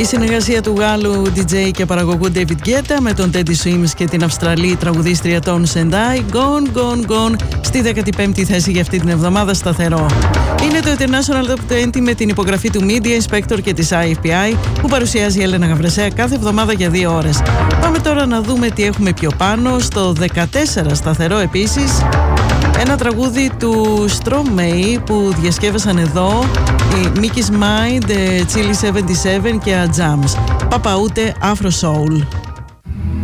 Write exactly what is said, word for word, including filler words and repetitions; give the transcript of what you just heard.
Η συνεργασία του Γάλλου ντι τζέι και παραγωγού David Guetta με τον Teddy Swims και την Αυστραλή τραγουδίστρια Tone Sendai, Gone, Gone, Gone, στη δέκατη πέμπτη θέση για αυτή την εβδομάδα, σταθερό. Είναι το International Top είκοσι με την υπογραφή του Media Inspector και της άι εφ πι άι που παρουσιάζει η Έλενα Γαβρεσέα κάθε εβδομάδα για δύο ώρες. Πάμε τώρα να δούμε τι έχουμε πιο πάνω. Στο δεκατέσσερα σταθερό επίσης, ένα τραγούδι του Stromae που διασκεύασαν εδώ η Mickey's Mind, Chili εβδομήντα επτά και A Jams. Παπαούτε Afro Soul.